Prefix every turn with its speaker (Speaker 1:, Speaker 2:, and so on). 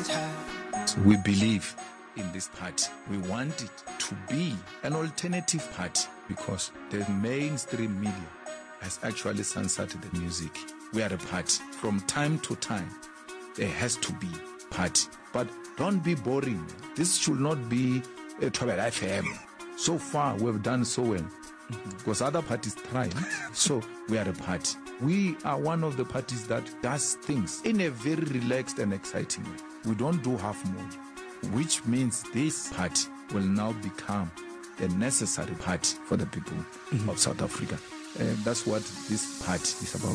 Speaker 1: We believe in this party. We want it to be an alternative party because the mainstream media has actually censored the music. We are a party. From time to time, there has to be party. But don't be boring. This should not be a Travel FM. So far, we've done so well because other parties try. So we are a party. We are one of the parties that does things in a very relaxed and exciting way. We don't do half mode, which means this party will now become a necessary party for the people of South Africa. And that's what this party is about.